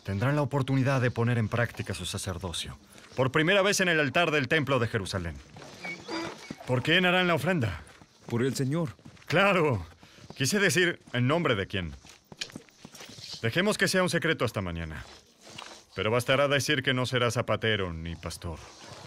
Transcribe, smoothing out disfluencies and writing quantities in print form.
tendrán la oportunidad de poner en práctica su sacerdocio. Por primera vez en el altar del Templo de Jerusalén. ¿Por quién harán la ofrenda? Por el Señor. Claro. Quise decir, ¿en nombre de quién? Dejemos que sea un secreto hasta mañana. Pero bastará decir que no será zapatero ni pastor.